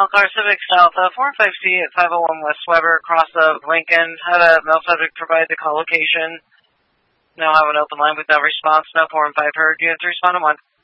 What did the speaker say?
All car Civic South, 4-5C at 501 West Weber, cross of Lincoln. Had a male subject provide the call location. Now have an open line with no response. No 4 and 5 heard. Unit 3 respond to 1.